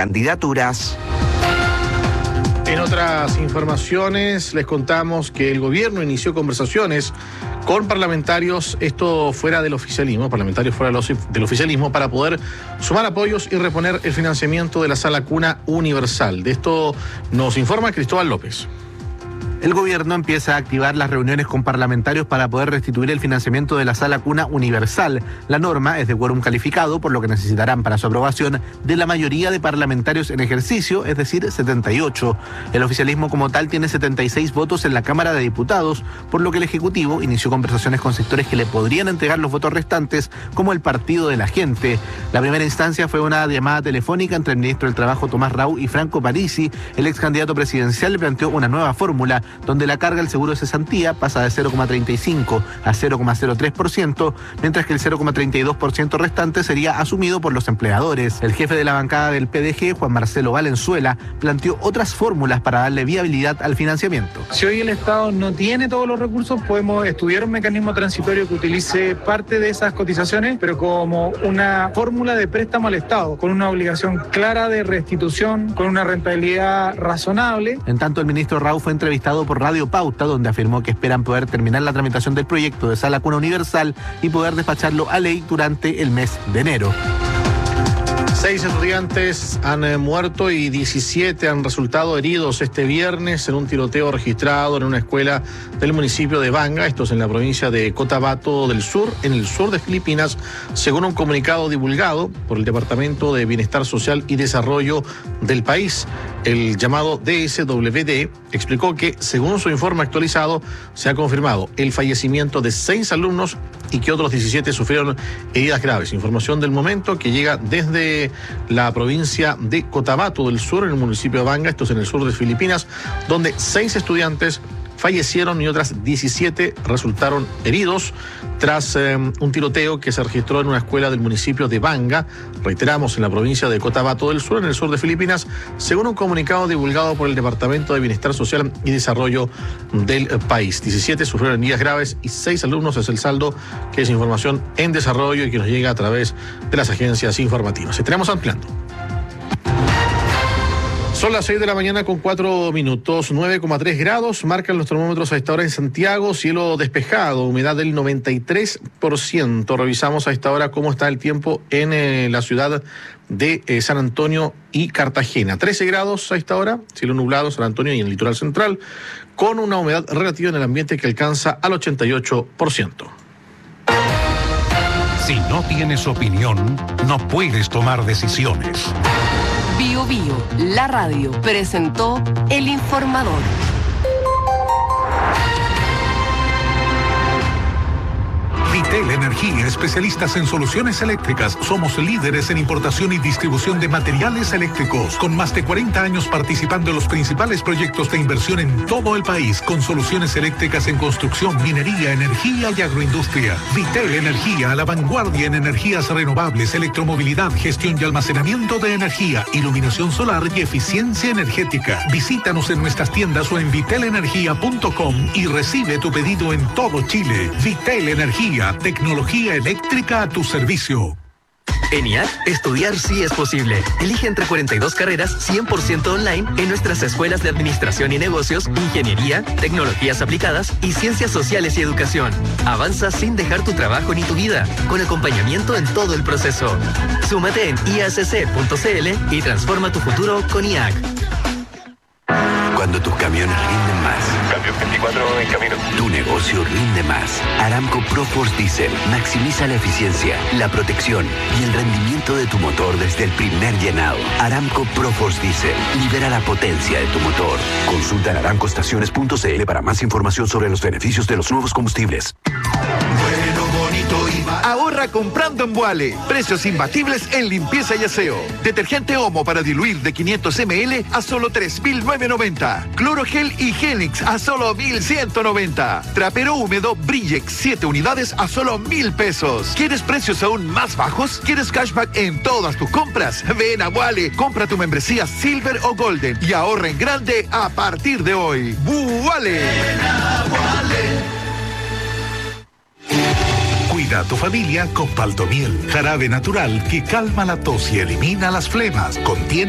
candidaturas. En otras informaciones les contamos que el gobierno inició conversaciones con parlamentarios, esto fuera del oficialismo, parlamentarios fuera del oficialismo, para poder sumar apoyos y reponer el financiamiento de la Sala Cuna Universal. De esto nos informa Cristóbal López. El gobierno empieza a activar las reuniones con parlamentarios para poder restituir el financiamiento de la Sala Cuna Universal. La norma es de quórum calificado, por lo que necesitarán para su aprobación de la mayoría de parlamentarios en ejercicio, es decir, 78. El oficialismo como tal tiene 76 votos en la Cámara de Diputados, por lo que el Ejecutivo inició conversaciones con sectores que le podrían entregar los votos restantes, como el Partido de la Gente. La primera instancia fue una llamada telefónica entre el ministro del Trabajo Tomás Rau y Franco Parisi. El ex candidato presidencial planteó una nueva fórmula, donde la carga del seguro de cesantía pasa de 0,35 a 0,03%, mientras que el 0,32% restante sería asumido por los empleadores. El jefe de la bancada del PDG, Juan Marcelo Valenzuela, planteó otras fórmulas para darle viabilidad al financiamiento. Si hoy el Estado no tiene todos los recursos, podemos estudiar un mecanismo transitorio que utilice parte de esas cotizaciones, pero como una fórmula de préstamo al Estado, con una obligación clara de restitución, con una rentabilidad razonable. En tanto, el ministro Rau fue entrevistado por Radio Pauta, donde afirmó que esperan poder terminar la tramitación del proyecto de Sala Cuna Universal y poder despacharlo a ley durante el mes de enero. 6 estudiantes han muerto y 17 han resultado heridos este viernes en un tiroteo registrado en una escuela del municipio de Banga, esto es en la provincia de Cotabato del Sur, en el sur de Filipinas, según un comunicado divulgado por el Departamento de Bienestar Social y Desarrollo del país. El llamado DSWD explicó que, según su informe actualizado, se ha confirmado el fallecimiento de 6 alumnos y que otros 17 sufrieron heridas graves. Información del momento que llega desde la provincia de Cotabato del Sur, en el municipio de Banga, esto es en el sur de Filipinas, donde 6 estudiantes fallecieron y otras 17 resultaron heridos tras un tiroteo que se registró en una escuela del municipio de Banga, reiteramos, en la provincia de Cotabato del Sur, en el sur de Filipinas, según un comunicado divulgado por el Departamento de Bienestar Social y Desarrollo del país. 17 sufrieron heridas graves y 6 alumnos es el saldo, que es información en desarrollo y que nos llega a través de las agencias informativas. Estaremos ampliando. Son las 6 de la mañana con 4 minutos, 9,3 grados, marcan los termómetros a esta hora en Santiago, cielo despejado, humedad del 93%. Revisamos a esta hora cómo está el tiempo en la ciudad de San Antonio y Cartagena. 13 grados a esta hora, cielo nublado en San Antonio y en el litoral central, con una humedad relativa en el ambiente que alcanza al 88%. Si no tienes opinión, no puedes tomar decisiones. Bio Bio, la radio, presentó El Informador. Vitel Energía, especialistas en soluciones eléctricas. Somos líderes en importación y distribución de materiales eléctricos, con más de 40 años participando en los principales proyectos de inversión en todo el país, con soluciones eléctricas en construcción, minería, energía y agroindustria. Vitel Energía, a la vanguardia en energías renovables, electromovilidad, gestión y almacenamiento de energía, iluminación solar y eficiencia energética. Visítanos en nuestras tiendas o en vitelenergia.com y recibe tu pedido en todo Chile. Vitel Energía, tecnología eléctrica a tu servicio. En IAC, estudiar sí es posible. Elige entre 42 carreras 100% online en nuestras escuelas de Administración y Negocios, Ingeniería, Tecnologías Aplicadas y Ciencias Sociales y Educación. Avanza sin dejar tu trabajo ni tu vida, con acompañamiento en todo el proceso. Súmate en iacc.cl y transforma tu futuro con IAC. Cuando tus camiones rinden más. Cambio 24 en camino. Tu negocio rinde más. Aramco ProForce Diesel maximiza la eficiencia, la protección y el rendimiento de tu motor desde el primer llenado. Aramco ProForce Diesel libera la potencia de tu motor. Consulta en aramcoestaciones.cl para más información sobre los beneficios de los nuevos combustibles. Bueno, bonito y más. Ahorra comprando en Vuale. Precios imbatibles en limpieza y aseo. Detergente Omo para diluir de 500 ml a solo 3.990. Clorogel y Genix a solo 1.190. Trapero húmedo Brillex 7 unidades a solo 1.000 pesos. ¿Quieres precios aún más bajos? ¿Quieres cashback en todas tus compras? Ven a Vuale, compra tu membresía Silver o Golden y ahorra en grande a partir de hoy. ¡Vuale! Ven a Vuale. Cuida a tu familia con Paltomiel, jarabe natural que calma la tos y elimina las flemas. Contiene